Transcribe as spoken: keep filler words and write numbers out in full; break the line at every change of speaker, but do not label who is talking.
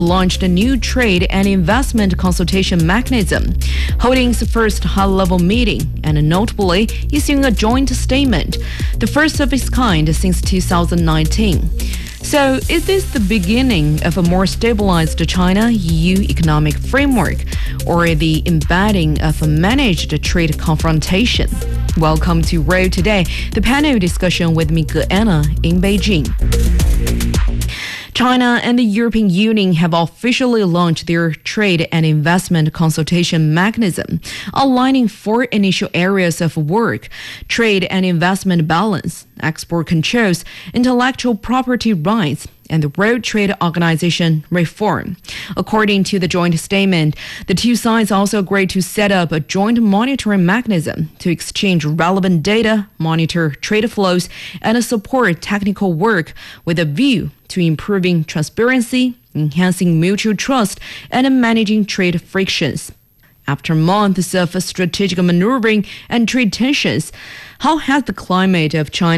launched a new trade and investment consultation mechanism, holding its first high-level meeting and notably issuing a joint statement, the first of its kind since two thousand nineteen. So, is this the beginning of a more stabilized China-E U economic framework, or the embedding of a managed trade confrontation? Welcome to Road Today, the panel discussion with me, Anna, in Beijing. China and the European Union have officially launched their trade and investment consultation mechanism, outlining four initial areas of work: trade and investment balance, export controls, intellectual property rights, and the World Trade Organization reform. According to the joint statement, the two sides also agreed to set up a joint monitoring mechanism to exchange relevant data, monitor trade flows, and support technical work with a view to improving transparency, enhancing mutual trust, and managing trade frictions. After months of strategic maneuvering and trade tensions, how has the climate of China